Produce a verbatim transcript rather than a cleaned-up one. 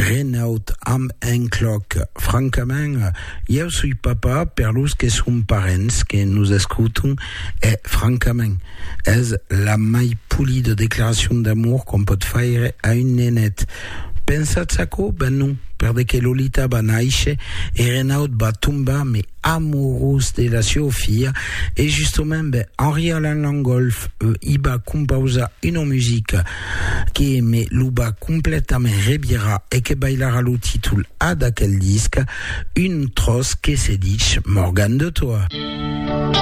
Renaud am en cloc. Francament, io sui papa per los che son parents che nous escutan e francament és la mai pulida declaració d'amor qu'on pot faire a un nenet. Pensatz-aco? Ben non, perde che Lolita va nasce e Renaud va tombar mais amoureux de la sua filla e justement ben, Henri Alain Langolf euh, il va composer une musique che me lo va completament rebira e che bailarà lo titolo a d'aquel disc, une trosse che se dice Morgan de toi.